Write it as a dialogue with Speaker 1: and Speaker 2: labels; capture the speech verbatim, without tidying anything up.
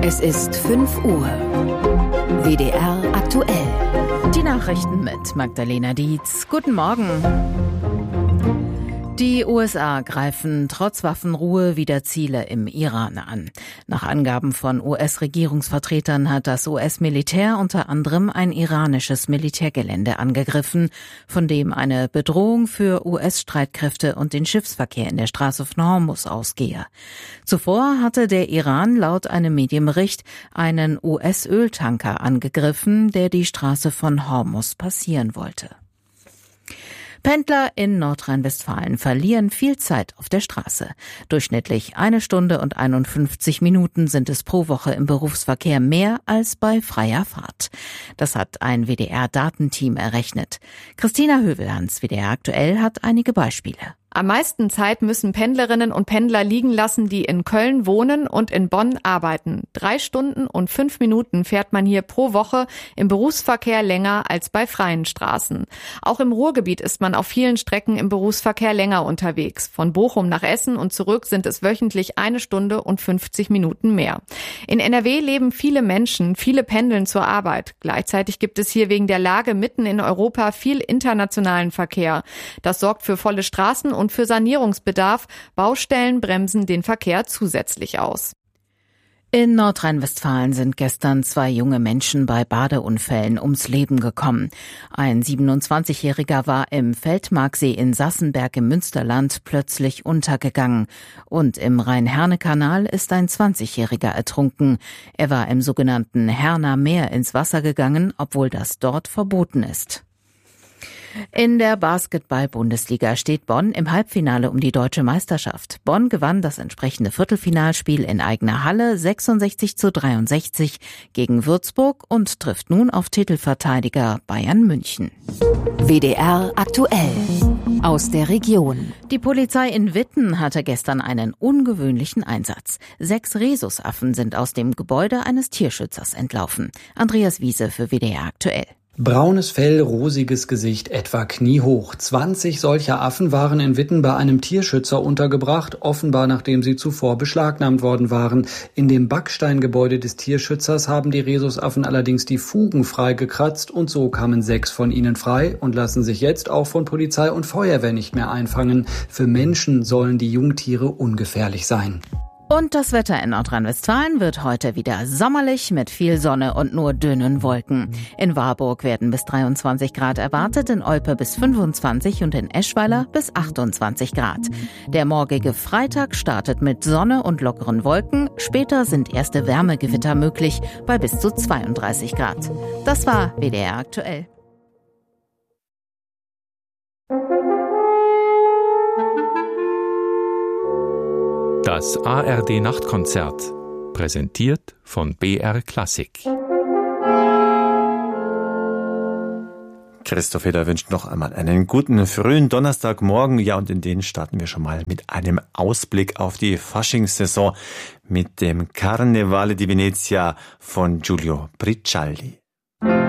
Speaker 1: Es ist fünf Uhr. W D R aktuell.
Speaker 2: Die Nachrichten mit Magdalena Dietz. Guten Morgen. Die U S A greifen trotz Waffenruhe wieder Ziele im Iran an. Nach Angaben von U S-Regierungsvertretern hat das U S-Militär unter anderem ein iranisches Militärgelände angegriffen, von dem eine Bedrohung für U S-Streitkräfte und den Schiffsverkehr in der Straße von Hormuz ausgehe. Zuvor hatte der Iran laut einem Medienbericht einen U S-Öltanker angegriffen, der die Straße von Hormuz passieren wollte. Pendler in Nordrhein-Westfalen verlieren viel Zeit auf der Straße. Durchschnittlich eine Stunde und einundfünfzig Minuten sind es pro Woche im Berufsverkehr mehr als bei freier Fahrt. Das hat ein W D R-Datenteam errechnet. Christina Hövelhans, W D R aktuell, hat einige Beispiele.
Speaker 3: Am meisten Zeit müssen Pendlerinnen und Pendler liegen lassen, die in Köln wohnen und in Bonn arbeiten. Drei Stunden und fünf Minuten fährt man hier pro Woche im Berufsverkehr länger als bei freien Straßen. Auch im Ruhrgebiet ist man auf vielen Strecken im Berufsverkehr länger unterwegs. Von Bochum nach Essen und zurück sind es wöchentlich eine Stunde und fünfzig Minuten mehr. In N R W leben viele Menschen, viele pendeln zur Arbeit. Gleichzeitig gibt es hier wegen der Lage mitten in Europa viel internationalen Verkehr. Das sorgt für volle Straßen und für Sanierungsbedarf. Baustellen bremsen den Verkehr zusätzlich aus.
Speaker 2: In Nordrhein-Westfalen sind gestern zwei junge Menschen bei Badeunfällen ums Leben gekommen. Ein siebenundzwanzigjähriger war im Feldmarksee in Sassenberg im Münsterland plötzlich untergegangen. Und im Rhein-Herne-Kanal ist ein zwanzigjähriger ertrunken. Er war im sogenannten Herner Meer ins Wasser gegangen, obwohl das dort verboten ist. In der Basketball-Bundesliga steht Bonn im Halbfinale um die deutsche Meisterschaft. Bonn gewann das entsprechende Viertelfinalspiel in eigener Halle sechsundsechzig zu dreiundsechzig gegen Würzburg und trifft nun auf Titelverteidiger Bayern München.
Speaker 1: W D R aktuell. Aus der Region.
Speaker 2: Die Polizei in Witten hatte gestern einen ungewöhnlichen Einsatz. Sechs Rhesusaffen sind aus dem Gebäude eines Tierschützers entlaufen. Andreas Wiese für W D R aktuell.
Speaker 4: Braunes Fell, rosiges Gesicht, etwa kniehoch. zwanzig solcher Affen waren in Witten bei einem Tierschützer untergebracht, offenbar nachdem sie zuvor beschlagnahmt worden waren. In dem Backsteingebäude des Tierschützers haben die Rhesusaffen allerdings die Fugen freigekratzt und so kamen sechs von ihnen frei und lassen sich jetzt auch von Polizei und Feuerwehr nicht mehr einfangen. Für Menschen sollen die Jungtiere ungefährlich sein.
Speaker 2: Und das Wetter in Nordrhein-Westfalen wird heute wieder sommerlich mit viel Sonne und nur dünnen Wolken. In Warburg werden bis dreiundzwanzig Grad erwartet, in Olpe bis fünfundzwanzig und in Eschweiler bis achtundzwanzig Grad. Der morgige Freitag startet mit Sonne und lockeren Wolken. Später sind erste Wärmegewitter möglich bei bis zu zweiunddreißig Grad. Das war W D R aktuell.
Speaker 5: Das A R D-Nachtkonzert, präsentiert von B R Klassik.
Speaker 6: Christoph Heder wünscht noch einmal einen guten frühen Donnerstagmorgen. Ja, und in den starten wir schon mal mit einem Ausblick auf die Faschingssaison mit dem Carnevale di Venezia von Giulio Bricialdi.